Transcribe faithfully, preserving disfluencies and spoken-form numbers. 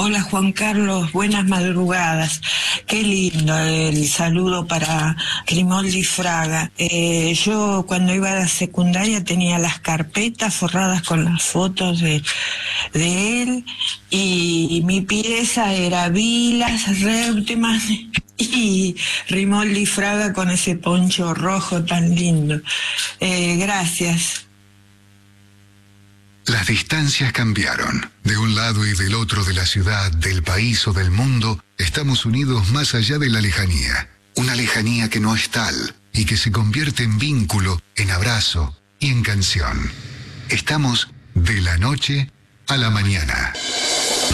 Hola Juan Carlos, buenas madrugadas. Qué lindo el saludo para Grimoldi Fraga. Eh, yo cuando iba a la secundaria tenía las carpetas forradas con las fotos de, de él y mi pieza era Vilas, Reutemann y Grimoldi Fraga con ese poncho rojo tan lindo. Eh, gracias. Las distancias cambiaron. De un lado y del otro de la ciudad, del país o del mundo, estamos unidos más allá de la lejanía. Una lejanía que no es tal y que se convierte en vínculo, en abrazo y en canción. Estamos de la noche a la mañana.